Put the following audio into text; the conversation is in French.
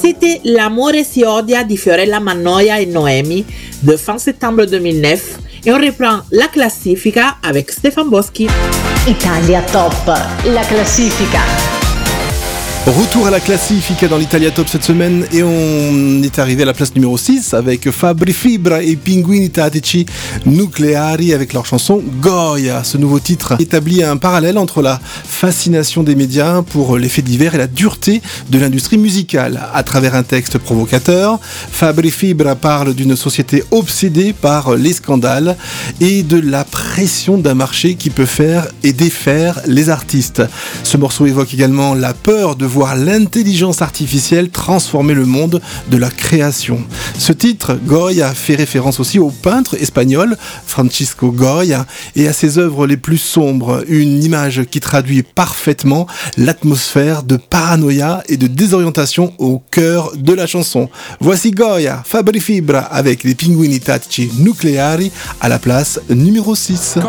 C'était L'amore si odia di Fiorella Mannoia et Noemi de fin septembre 2009 et on reprend la classifica avec Stefan Boschi. Italia Top, la classifica. Retour à la Classifica dans l'Italia Top cette semaine et on est arrivé à la place numéro 6 avec Fabri Fibra et Pinguini Tattici Nucleari avec leur chanson Goya. Ce nouveau titre établit un parallèle entre la fascination des médias pour les faits divers et la dureté de l'industrie musicale. À travers un texte provocateur, Fabri Fibra parle d'une société obsédée par les scandales et de la pression d'un marché qui peut faire et défaire les artistes. Ce morceau évoque également la peur de voir l'intelligence artificielle transformer le monde de la création. Ce titre, Goya, fait référence aussi au peintre espagnol Francisco Goya et à ses œuvres les plus sombres, une image qui traduit parfaitement l'atmosphère de paranoïa et de désorientation au cœur de la chanson. Voici Goya, Fabri Fibra avec les Pinguini Tattici Nucleari à la place numéro 6.